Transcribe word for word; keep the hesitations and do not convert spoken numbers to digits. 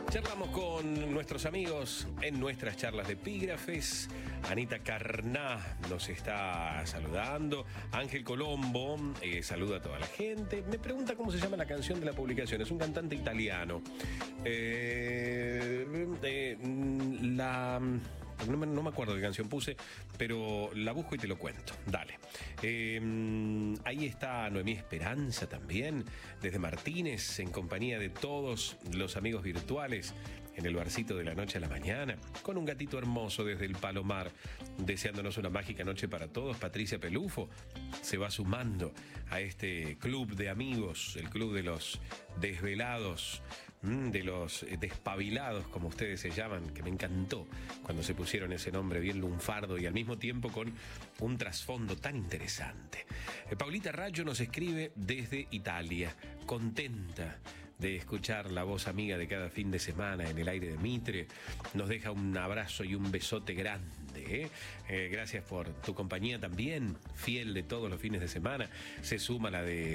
Charlamos con nuestros amigos en nuestras charlas de epígrafes. Anita Carná nos está saludando. Ángel Colombo eh, saluda a toda la gente. Me pregunta cómo se llama la canción de la publicación. Es un cantante italiano. Eh, eh, la... No me, no me acuerdo qué canción puse, pero la busco y te lo cuento. Dale. Eh, ahí está Noemí Esperanza también, desde Martínez, en compañía de todos los amigos virtuales, en el barcito de la noche a la mañana, con un gatito hermoso desde el Palomar, deseándonos una mágica noche para todos. Patricia Pelufo se va sumando a este club de amigos, el club de los desvelados, de los despabilados, como ustedes se llaman, que me encantó cuando se pusieron ese nombre bien lunfardo y al mismo tiempo con un trasfondo tan interesante. Eh, Paulita Rayo nos escribe desde Italia, contenta de escuchar la voz amiga de cada fin de semana en el aire de Mitre. Nos deja un abrazo y un besote grande. ¿eh? Eh, gracias por tu compañía también, fiel de todos los fines de semana. Se suma la de